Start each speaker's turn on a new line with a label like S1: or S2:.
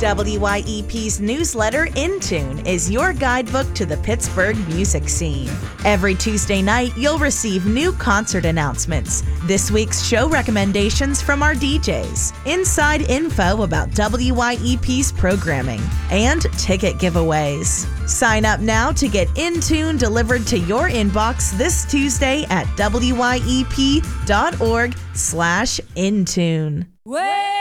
S1: WYEP's newsletter, In Tune, is your guidebook to the Pittsburgh music scene. Every Tuesday night, you'll receive new concert announcements, this week's show recommendations from our DJs, inside info about WYEP's programming, and ticket giveaways. Sign up now to get In Tune delivered to your inbox this Tuesday at wyep.org/intune.